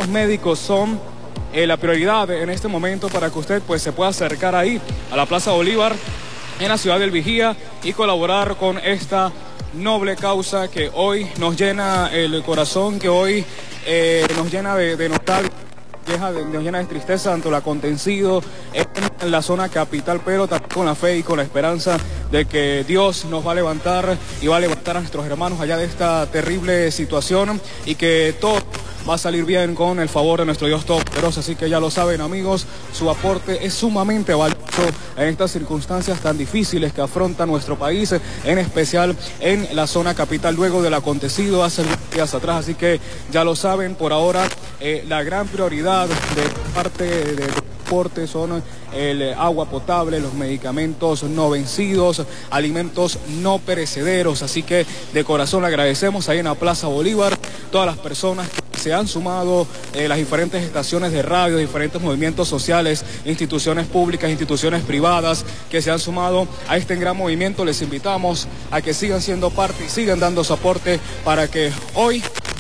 servicios médicos son la prioridad en este momento para que usted pues se pueda acercar ahí a la Plaza Bolívar en la ciudad del Vigía y colaborar con esta noble causa que hoy nos llena el corazón, que hoy nos llena de nostalgia, nos llena de tristeza tanto lo acontecido en la zona capital, pero también con la fe y con la esperanza de que Dios nos va a levantar y va a levantar a nuestros hermanos allá de esta terrible situación y que todo va a salir bien con el favor de nuestro Dios Todopoderoso. Así que ya lo saben, amigos, su aporte es sumamente valioso en estas circunstancias tan difíciles que afronta nuestro país, en especial en la zona capital luego del acontecido hace unos días atrás. Así que ya lo saben, por ahora la gran prioridad de parte de transporte son el agua potable, los medicamentos no vencidos, alimentos no perecederos. Así que de corazón le agradecemos ahí en la Plaza Bolívar todas las personas que se han sumado, las diferentes estaciones de radio, diferentes movimientos sociales, instituciones públicas, instituciones privadas que se han sumado a este gran movimiento. Les invitamos a que sigan siendo parte y sigan dando su aporte para que hoy,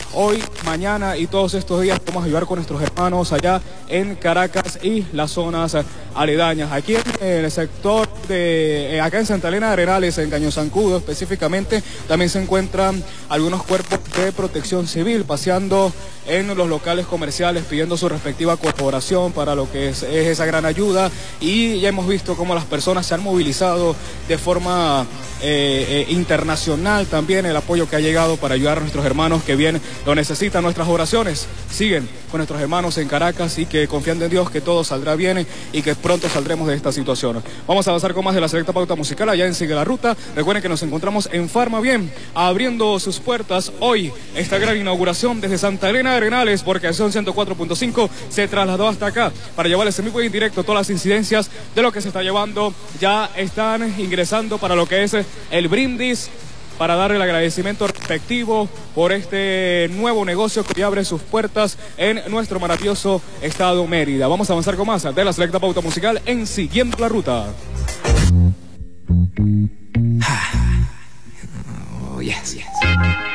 mañana y todos estos días vamos a ayudar con nuestros hermanos allá en Caracas y las zonas aledañas. Aquí en el sector de, acá en Santa Elena de Arenales, en Caño Zancudo específicamente, también se encuentran algunos cuerpos de protección civil paseando en los locales comerciales pidiendo su respectiva colaboración para lo que es esa gran ayuda, y ya hemos visto cómo las personas se han movilizado de forma internacional también, el apoyo que ha llegado para ayudar a nuestros hermanos que bien lo necesitan. Nuestras oraciones siguen con nuestros hermanos en Caracas y que confiando en Dios que todo saldrá bien y que pronto saldremos de esta situación. Vamos a avanzar con más de la selecta pauta musical allá en Sigue la Ruta. Recuerden que nos encontramos en Farma Bien, abriendo sus puertas hoy, esta gran inauguración desde Santa Elena de Arenales, porque Acción 104.5 se trasladó hasta acá para llevarles en vivo y en directo todas las incidencias de lo que se está llevando. Ya están ingresando para lo que es el brindis, para darle el agradecimiento respectivo por este nuevo negocio que abre sus puertas en nuestro maravilloso estado Mérida. Vamos a avanzar con más de la selecta pauta musical en Siguiendo la Ruta. Oh, yes, yes.